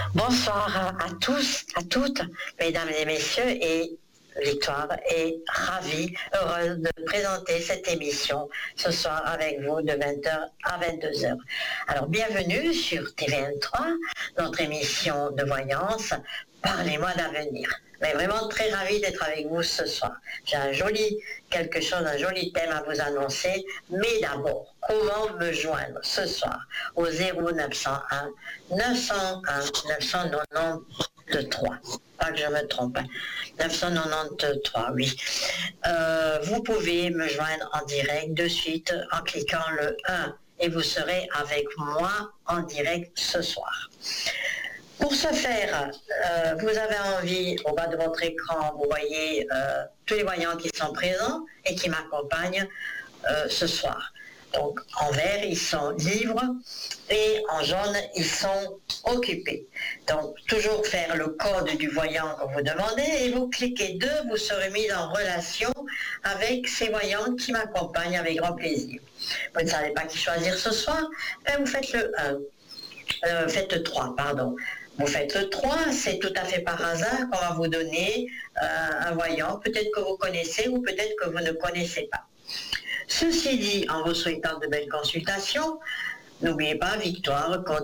Bonsoir à tous, à toutes, mesdames et messieurs, et Victoire est ravie, heureuse de présenter cette émission ce soir avec vous de 20h à 22h. Alors bienvenue sur TVM3, notre émission de voyance, Parlez-moi d'avenir. Mais vraiment très ravie d'être avec vous ce soir. J'ai un joli thème à vous annoncer, mais d'abord, comment me joindre ce soir au 0901 901 993. Pas que je me trompe. 993, oui. Vous pouvez me joindre en direct de suite en cliquant le 1 et vous serez avec moi en direct ce soir. Pour ce faire, vous avez envie, au bas de votre écran, vous voyez tous les voyants qui sont présents et qui m'accompagnent ce soir. Donc en vert, ils sont libres et en jaune, ils sont occupés. Donc toujours faire le code du voyant que vous demandez et vous cliquez 2, vous serez mis en relation avec ces voyants qui m'accompagnent avec grand plaisir. Vous ne savez pas qui choisir ce soir, ben vous faites le 1. Faites le 3, pardon. Vous faites le 3, c'est tout à fait par hasard qu'on va vous donner un voyant, peut-être que vous connaissez ou peut-être que vous ne connaissez pas. Ceci dit, en vous souhaitant de belles consultations, n'oubliez pas Victoire, code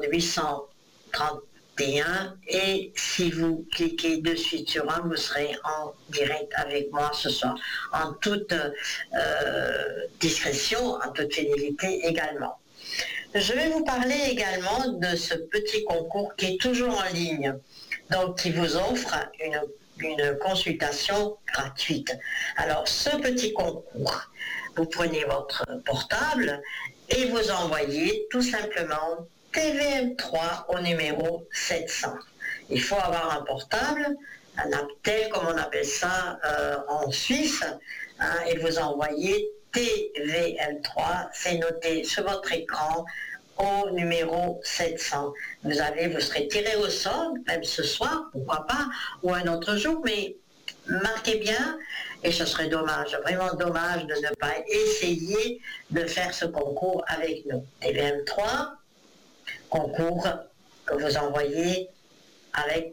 831, et si vous cliquez de suite sur 1, vous serez en direct avec moi ce soir, en toute discrétion, en toute fidélité également. Je vais vous parler également de ce petit concours qui est toujours en ligne, donc qui vous offre une consultation gratuite. Alors, ce petit concours, vous prenez votre portable et vous envoyez tout simplement TVM3 au numéro 700. Il faut avoir un portable, un Aptel comme on appelle ça en Suisse, et vous envoyez TVM3, c'est noté sur votre écran au numéro 700. Vous serez tiré au sort, même ce soir, pourquoi pas, ou un autre jour, mais marquez bien, et ce serait dommage, vraiment dommage de ne pas essayer de faire ce concours avec nous. TVM3, concours que vous envoyez avec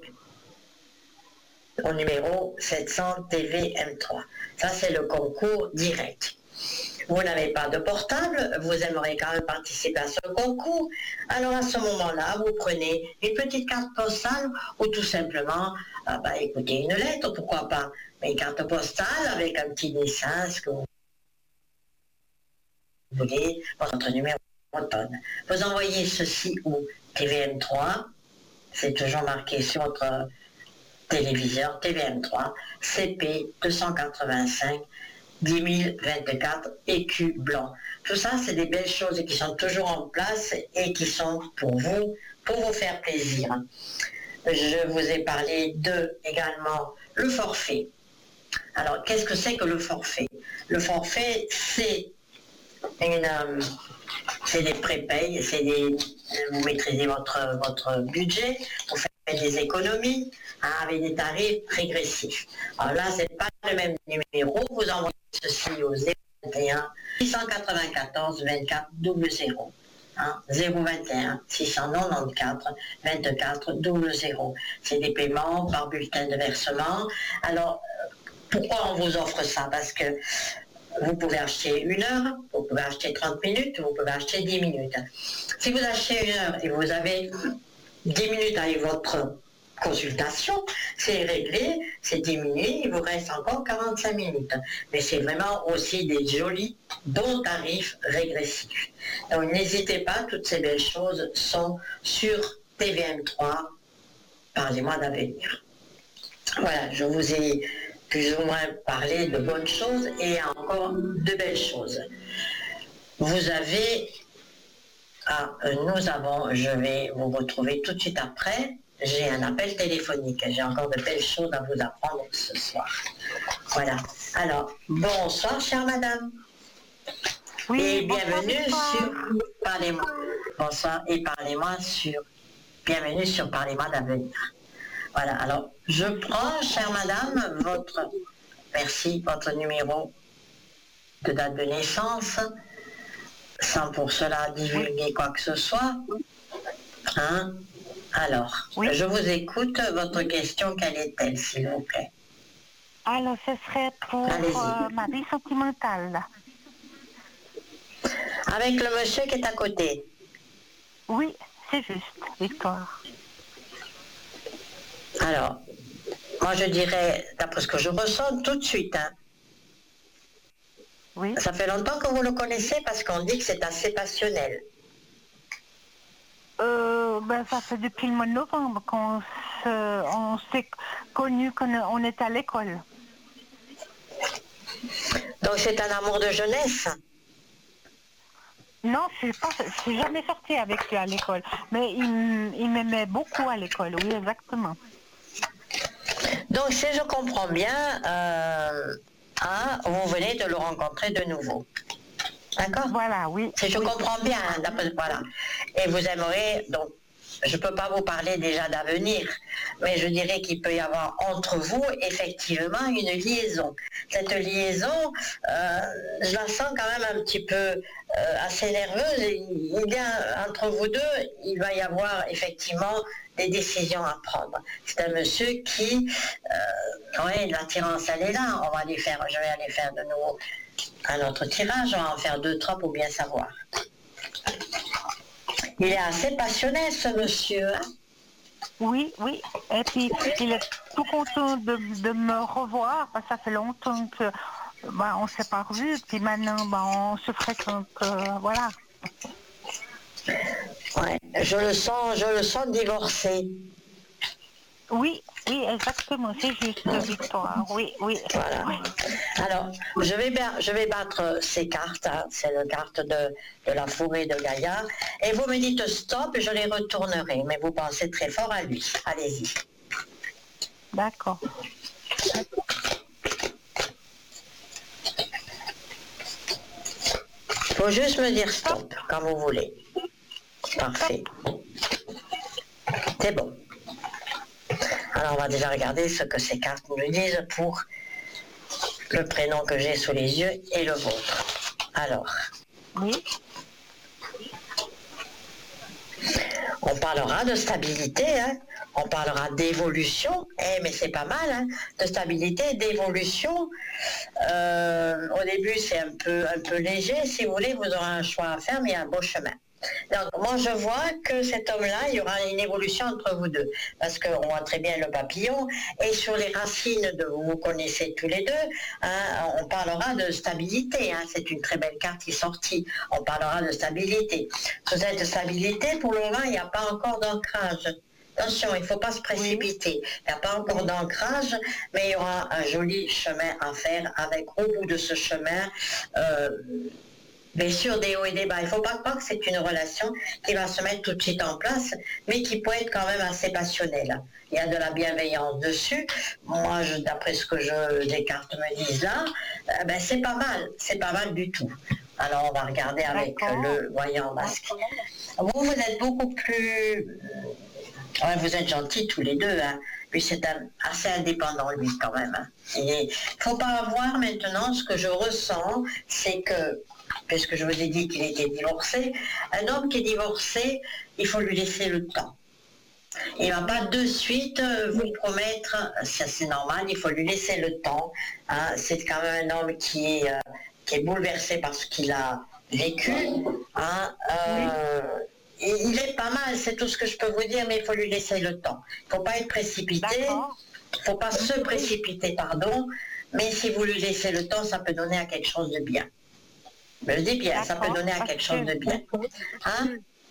au numéro 700 TVM3. Ça, c'est le concours direct. Vous n'avez pas de portable, vous aimeriez quand même participer à ce concours, alors à ce moment-là, vous prenez une petite carte postale ou tout simplement, écoutez, une lettre, pourquoi pas, mais une carte postale avec un petit dessin, ce que vous voulez, votre numéro de téléphone. Vous envoyez ceci au TVM3, c'est toujours marqué sur votre téléviseur TVM3, CP 285 10 024 écus blancs. Tout ça, c'est des belles choses qui sont toujours en place et qui sont pour vous faire plaisir. Je vous ai parlé également le forfait. Alors, qu'est-ce que c'est que le forfait? Le forfait, c'est des prépayes, vous maîtrisez votre budget, vous faites des économies avec des tarifs régressifs. Alors là, c'est pas le même numéro, vous envoyez ceci au 021 694 24 00. 021 694 24 00. C'est des paiements par bulletin de versement. Alors, pourquoi on vous offre ça? Parce que vous pouvez acheter 1 heure, vous pouvez acheter 30 minutes, vous pouvez acheter 10 minutes. Si vous achetez 1 heure et vous avez 10 minutes avec votre consultation, c'est réglé, c'est diminué, il vous reste encore 45 minutes. Mais c'est vraiment aussi des jolis bons tarifs régressifs. Donc n'hésitez pas, toutes ces belles choses sont sur TVM3, Parlez-moi d'avenir. Voilà, je vous ai plus ou moins parlé de bonnes choses et encore de belles choses. Vous avez... je vais vous retrouver tout de suite après. J'ai un appel téléphonique. J'ai encore de belles choses à vous apprendre ce soir. Voilà. Alors, bonsoir, chère madame. Oui, et bienvenue sur Parlez-moi. Bonsoir et bienvenue sur Parlez-moi d'avenir. Voilà. Alors, je prends, chère madame, votre numéro de date de naissance, sans pour cela divulguer quoi que ce soit. Alors, Oui. je vous écoute. Votre question, quelle est-elle, s'il vous plaît? Alors, ce serait pour Allez-y. ma vie sentimentale. Avec le monsieur qui est à côté. Oui, c'est juste, Victoire. Alors, moi je dirais, d'après ce que je ressens tout de suite, hein, Oui. ça fait longtemps que vous le connaissez parce qu'on dit que c'est assez passionnel. Ça fait depuis le mois de novembre on s'est connus quand on est à l'école. Donc c'est un amour de jeunesse. Non, je suis jamais sortie avec lui à l'école, mais il m'aimait beaucoup à l'école, oui, exactement. Donc si je comprends bien, vous venez de le rencontrer de nouveau. D'accord? Voilà, oui. Si je Oui. comprends bien, voilà. Et vous aimeriez, donc, je ne peux pas vous parler déjà d'avenir, mais je dirais qu'il peut y avoir entre vous effectivement une liaison. Cette liaison, je la sens quand même un petit peu assez nerveuse. Il y a, entre vous deux, il va y avoir effectivement des décisions à prendre. C'est un monsieur qui, oui, l'attirance, elle est là. Je vais aller faire de nouveau un autre tirage, on va en faire 2, 3 pour bien savoir. Il est assez passionné, ce monsieur. Hein? Oui, oui. Et puis, il est tout content de me revoir, parce que ça fait longtemps que on ne s'est pas revus, puis maintenant, on se fréquente, voilà. Ouais, je le sens divorcé. Oui, oui, exactement, c'est juste, Victoire, oui, oui. Voilà. Oui. Alors, je vais battre ces cartes, hein. C'est la carte de la forêt de Gaïa, et vous me dites stop, je les retournerai, mais vous pensez très fort à lui. Allez-y. D'accord. Il faut juste me dire stop quand vous voulez. Parfait. C'est bon. Alors, on va déjà regarder ce que ces cartes nous disent pour le prénom que j'ai sous les yeux et le vôtre. Alors, Oui. on parlera de stabilité, hein. On parlera d'évolution, mais c'est pas mal, hein, de stabilité, d'évolution. Au début, c'est un peu léger. Si vous voulez, vous aurez un choix à faire, mais il y a un beau chemin. Donc, moi, je vois que cet homme-là, il y aura une évolution entre vous deux. Parce qu'on voit très bien le papillon. Et sur les racines, vous connaissez tous les deux, hein, on parlera de stabilité. Hein, c'est une très belle carte qui est sortie. On parlera de stabilité. Sur cette stabilité, pour le moment, il n'y a pas encore d'ancrage. Attention, il ne faut pas se précipiter. Il n'y a pas encore d'ancrage, mais il y aura un joli chemin à faire avec, au bout de ce chemin, bien sûr, des hauts et des bas. Il ne faut pas croire que c'est une relation qui va se mettre tout de suite en place, mais qui peut être quand même assez passionnelle. Il y a de la bienveillance dessus. Moi, d'après ce que les cartes me disent là, c'est pas mal du tout. Alors, on va regarder avec le voyant masque. Vous êtes beaucoup plus... Ouais, vous êtes gentils tous les deux, hein. Lui, c'est assez indépendant, lui, quand même. Hein. Il ne faut pas avoir maintenant, ce que je ressens, c'est que, puisque je vous ai dit qu'il était divorcé, un homme qui est divorcé, il faut lui laisser le temps. Il ne va pas de suite vous promettre, ça c'est normal, il faut lui laisser le temps. Hein. C'est quand même un homme qui est bouleversé par ce qu'il a vécu. Hein. Il est pas mal, c'est tout ce que je peux vous dire, mais il faut lui laisser le temps. Il ne faut pas être précipité, il ne faut pas se précipiter, pardon, mais si vous lui laissez le temps, ça peut donner à quelque chose de bien. Je le dis bien, ça peut donner à quelque chose de bien. Hein?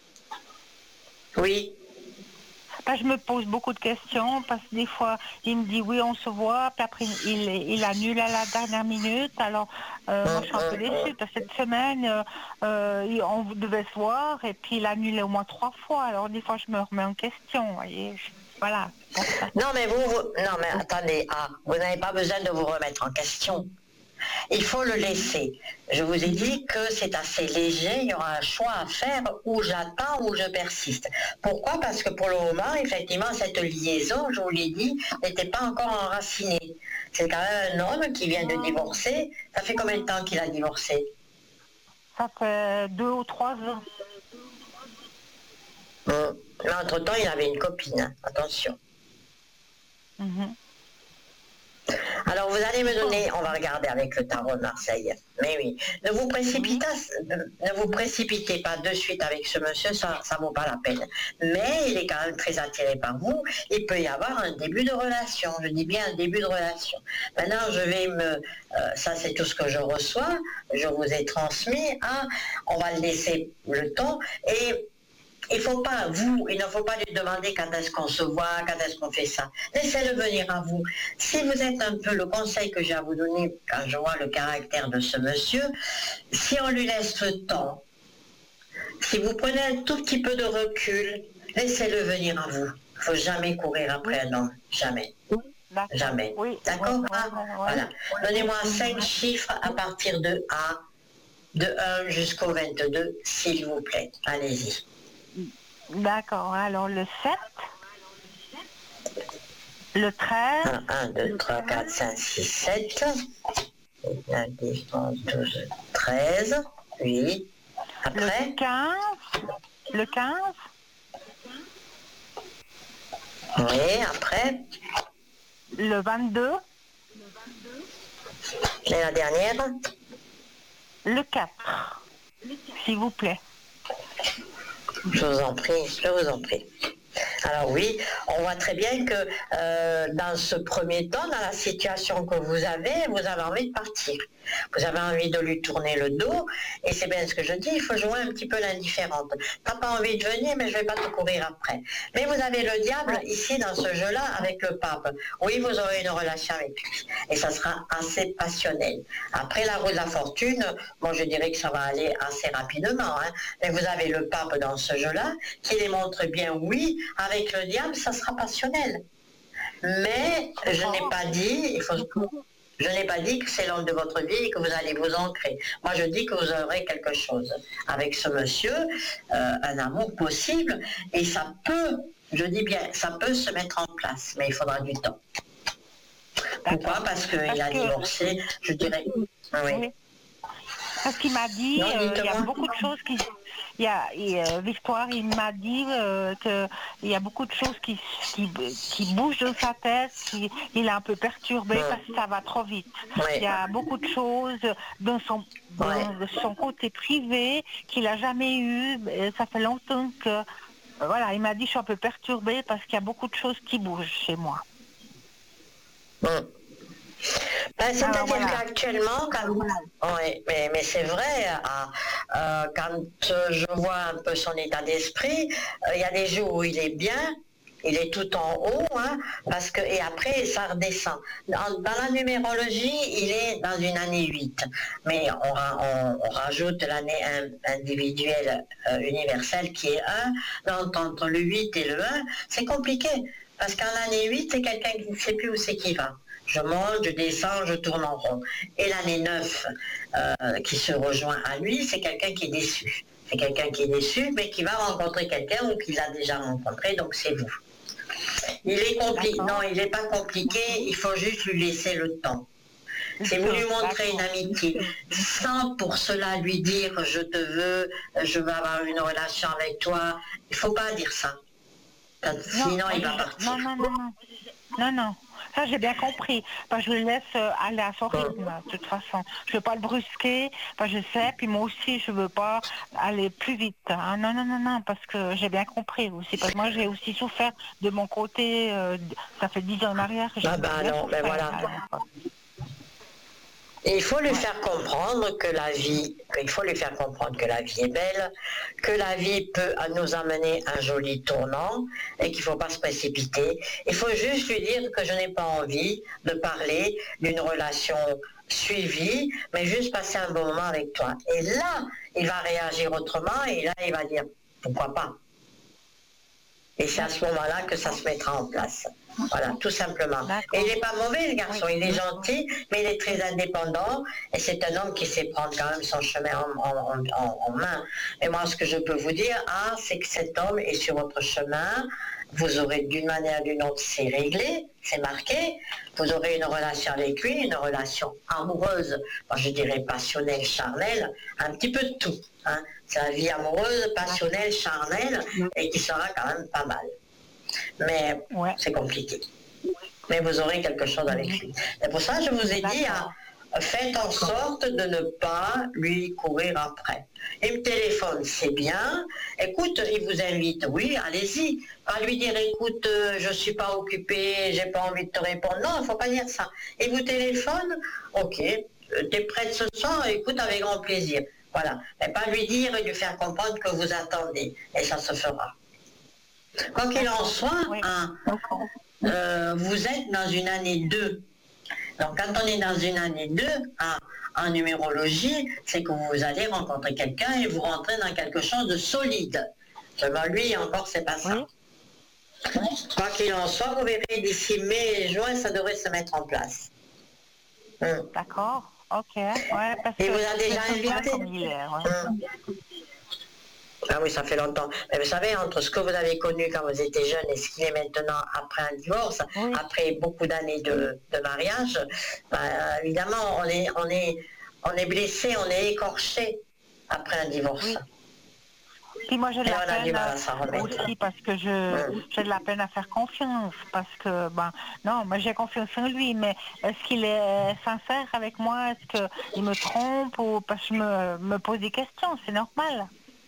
Oui. Je me pose beaucoup de questions parce que des fois, il me dit oui, on se voit, puis après, il annule à la dernière minute. Alors, moi, je suis un peu déçue parce que cette semaine, on devait se voir et puis il annule au moins 3 fois. Alors, des fois, je me remets en question, vous voyez. Voilà. Non, mais non, mais attendez, vous n'avez pas besoin de vous remettre en question. Il faut le laisser. Je vous ai dit que c'est assez léger, il y aura un choix à faire où j'attends, où je persiste. Pourquoi? Parce que pour le moment, effectivement, cette liaison, je vous l'ai dit, n'était pas encore enracinée. C'est quand même un homme qui vient de divorcer. Ça fait combien de temps qu'il a divorcé? Ça fait 2 ou 3 ans. Mais entre-temps, il avait une copine, attention. Mhm. Alors vous allez me donner, on va regarder avec le tarot de Marseille. Mais oui, ne vous précipitez pas de suite avec ce monsieur, ça vaut pas la peine. Mais il est quand même très attiré par vous. Il peut y avoir un début de relation. Je dis bien un début de relation. Maintenant, ça c'est tout ce que je reçois. Je vous ai transmis. On va le laisser le temps et il ne faut pas lui demander quand est-ce qu'on se voit, quand est-ce qu'on fait ça. Laissez-le venir à vous. Si vous êtes un peu le conseil que j'ai à vous donner quand je vois le caractère de ce monsieur, si on lui laisse le temps, si vous prenez un tout petit peu de recul, laissez-le venir à vous. Il ne faut jamais courir après un homme. Jamais. Jamais. Oui. D'accord? Oui. Voilà. Donnez-moi 5 chiffres à partir de A, de 1 jusqu'au 22, s'il vous plaît. Allez-y. D'accord, alors le 7, le 13, 1, 2, 3, 4, 5, 6, 7, 9, 10, 11, 12, 13, oui. Après le 15, oui, après. le 22, Et la dernière? le 4, s'il vous plaît. Je vous en prie, je vous en prie. Alors oui, on voit très bien que dans ce premier temps, dans la situation que vous avez envie de partir. Vous avez envie de lui tourner le dos, et c'est bien ce que je dis, il faut jouer un petit peu l'indifférente. T'as pas envie de venir, mais je vais pas te courir après. Mais vous avez le diable ici dans ce jeu-là avec le pape. Oui, vous aurez une relation avec lui, et ça sera assez passionnel. Après la roue de la fortune, moi je dirais que ça va aller assez rapidement, hein. Mais vous avez le pape dans ce jeu-là, qui les montre bien, oui, avec le diable, ça sera passionnel. Mais je n'ai pas dit, je n'ai pas dit que c'est l'homme de votre vie et que vous allez vous ancrer. Moi, je dis que vous aurez quelque chose avec ce monsieur, un amour possible, et ça peut, je dis bien, ça peut se mettre en place, mais il faudra du temps. Pourquoi? Parce qu'il a divorcé, je dirais. Oui. Parce qu'il m'a dit, il y a beaucoup de choses qui... Victoire, il m'a dit qu'il y a beaucoup de choses qui bougent de sa tête, il est un peu perturbé parce que ça va trop vite. Il y a beaucoup de choses dans son côté privé qu'il n'a jamais eu. Ça fait longtemps que... Voilà, il m'a dit, je suis un peu perturbée parce qu'il y a beaucoup de choses qui bougent chez moi. C'est-à-dire qu'actuellement, mais c'est vrai, quand je vois un peu son état d'esprit, il y a des jours où il est bien, il est tout en haut, hein, et après ça redescend. Dans la numérologie, il est dans une année 8, mais on rajoute l'année individuelle universelle qui est 1, donc entre le 8 et le 1, c'est compliqué, parce qu'en année 8, c'est quelqu'un qui ne sait plus où c'est qu'il va. Je monte, je descends, je tourne en rond. Et l'année 9, qui se rejoint à lui, c'est quelqu'un qui est déçu. C'est quelqu'un qui est déçu, mais qui va rencontrer quelqu'un ou qui l'a déjà rencontré, donc c'est vous. Il est compliqué. Non, il n'est pas compliqué, il faut juste lui laisser le temps. C'est vous lui montrer une amitié, sans pour cela lui dire je te veux, je veux avoir une relation avec toi. Il ne faut pas dire ça. Sinon, il va partir. Non. Ça, j'ai bien compris. Je le laisse aller à son rythme, de toute façon. Je ne veux pas le brusquer. Je sais, puis moi aussi, je ne veux pas aller plus vite. Hein. Non, parce que j'ai bien compris aussi. Parce que moi, j'ai aussi souffert de mon côté. Ça fait 10 ans en arrière que j'ai voilà. Et il faut lui faire comprendre que la vie est belle, que la vie peut nous amener un joli tournant et qu'il ne faut pas se précipiter. Il faut juste lui dire que je n'ai pas envie de parler d'une relation suivie, mais juste passer un bon moment avec toi. Et là, il va réagir autrement et là, il va dire pourquoi pas. Et c'est à ce moment-là que ça se mettra en place. Voilà, tout simplement. Et il n'est pas mauvais, le garçon. Il est gentil, mais il est très indépendant. Et c'est un homme qui sait prendre quand même son chemin en main. Et moi, ce que je peux vous dire, c'est que cet homme est sur votre chemin. Vous aurez d'une manière ou d'une autre, c'est réglé, c'est marqué. Vous aurez une relation avec lui, une relation amoureuse, moi je dirais passionnelle, charnelle, un petit peu de tout. Hein. C'est la vie amoureuse, passionnelle, charnelle, et qui sera quand même pas mal. Mais c'est compliqué. Mais vous aurez quelque chose avec lui. C'est pour ça que je vous ai dit, faites en sorte de ne pas lui courir après. Il me téléphone, c'est bien. Écoute, il vous invite, oui, allez-y. Pas lui dire, écoute, je ne suis pas occupé, j'ai pas envie de te répondre. Non, il ne faut pas dire ça. Il vous téléphone, ok, tu es prête ce soir, écoute, avec grand plaisir. Voilà. Mais pas lui dire et lui faire comprendre que vous attendez. Et ça se fera. Quoi qu'il en soit, vous êtes dans une année 2. Donc quand on est dans une année 2 en numérologie, c'est que vous allez rencontrer quelqu'un et vous rentrez dans quelque chose de solide. Seulement lui, encore, c'est pas ça. Quoi qu'il en soit, vous verrez d'ici mai et juin, ça devrait se mettre en place. D'accord, ok. Ouais, parce et que vous a déjà invité Ah oui, ça fait longtemps. Mais vous savez, entre ce que vous avez connu quand vous étiez jeune et ce qu'il est maintenant après un divorce, après beaucoup d'années de mariage, évidemment, on est blessé, on est écorché après un divorce. Oui. Puis moi j'ai de la peine aussi parce que j'ai de la peine à faire confiance parce que non, moi j'ai confiance en lui, mais est-ce qu'il est sincère avec moi? Est-ce qu'il me trompe ou parce que je me pose des questions, c'est normal.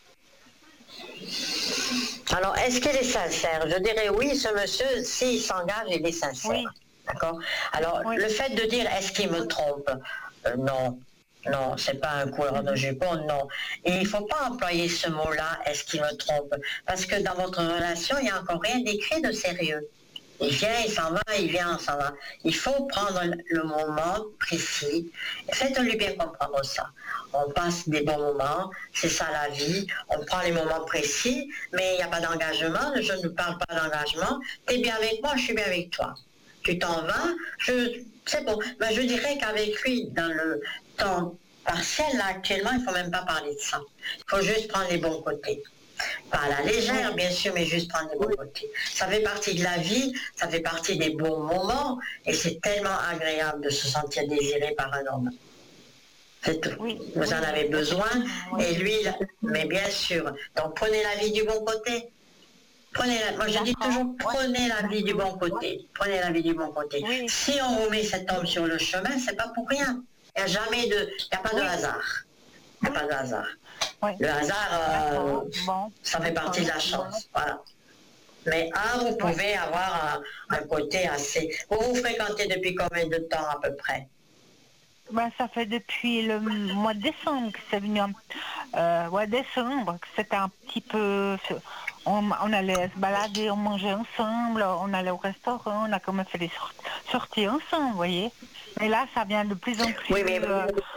Alors, est-ce qu'il est sincère? Je dirais oui, ce monsieur, s'il s'engage, il est sincère. Oui. D'accord? Alors, le fait de dire est-ce qu'il me trompe? Non. Non, c'est pas un coureur de jupon, non. Et il ne faut pas employer ce mot-là, est-ce qu'il me trompe? Parce que dans votre relation, il n'y a encore rien d'écrit de sérieux. Il vient, il s'en va, il vient, il s'en va. Il faut prendre le moment précis. Faites-lui bien comprendre ça. On passe des bons moments, c'est ça la vie. On prend les moments précis, mais il n'y a pas d'engagement. Je ne parle pas d'engagement. Tu es bien avec moi, je suis bien avec toi. Tu t'en vas, c'est bon. Mais je dirais qu'avec lui, dans le temps partiel, là, actuellement, il ne faut même pas parler de ça. Il faut juste prendre les bons côtés. Pas à la légère, bien sûr, mais juste prendre les bons côtés. Ça fait partie de la vie, ça fait partie des bons moments, et c'est tellement agréable de se sentir désiré par un homme. C'est tout. Vous en avez besoin, et lui, mais bien sûr. Donc prenez la vie du bon côté. Moi je dis toujours, prenez la vie du bon côté. Prenez la vie du bon côté. Oui. Si on vous met cet homme sur le chemin, c'est pas pour rien. Il n'y a jamais de... Il n'y a pas de hasard. Il n'y a pas de hasard. Oui. Le hasard, ça fait partie de la chance. Voilà. Mais vous pouvez avoir un côté assez... Vous vous fréquentez depuis combien de temps à peu près? Ça fait depuis le mois de décembre que c'est venu. Décembre, que c'était un petit peu... On allait se balader, on mangeait ensemble, on allait au restaurant, on a quand même fait des sorties ensemble, vous voyez. Mais là, ça vient de plus en plus... Oui, mais...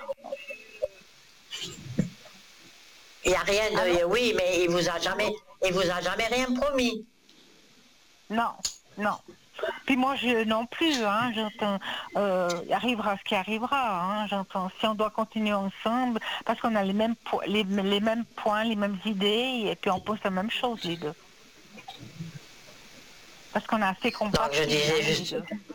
Il n'y a rien de... Oui, mais il vous a jamais rien promis. Non, non. Puis moi, non plus, hein, j'entends, il arrivera ce qui arrivera, hein, j'entends. Si on doit continuer ensemble, parce qu'on a les mêmes points, les mêmes idées, et puis on pense la même chose, les deux. Parce qu'on a assez compris. Donc je disais juste...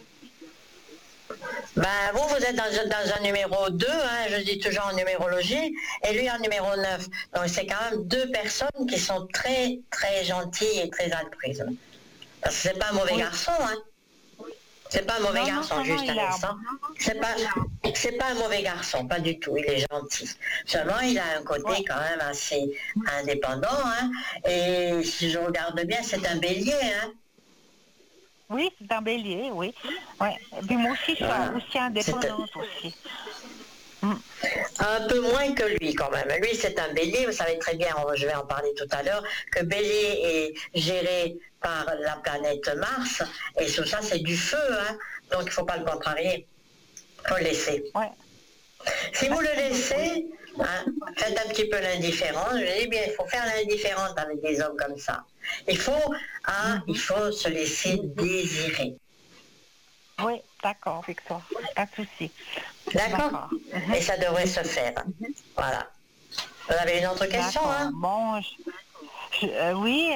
vous êtes dans un numéro 2, hein, je dis toujours en numérologie, et lui en numéro 9. Donc c'est quand même deux personnes qui sont très, très gentilles et très altruistes. Parce que c'est pas un mauvais garçon, hein. C'est pas un mauvais garçon, juste un instant. C'est pas un mauvais garçon, pas du tout, il est gentil. Seulement, il a un côté quand même assez indépendant, hein. Et si je regarde bien, c'est un bélier, hein. Oui, c'est un bélier, oui. Ouais. Et puis moi aussi, je suis aussi indépendante aussi. Un peu moins que lui quand même. Lui c'est un bélier, vous savez très bien, je vais en parler tout à l'heure, que bélier est géré par la planète Mars, et tout ça c'est du feu, hein, donc il ne faut pas le contrarier, il faut le laisser. Ouais. Si vous le laissez, hein, faites un petit peu l'indifférent, je dis bien, il faut faire l'indifférente avec des hommes comme ça. Il faut se laisser désirer. Oui, d'accord, Victor, pas de souci. D'accord. Et ça devrait se faire. Voilà. Vous avez une autre question, hein? Bon, oui.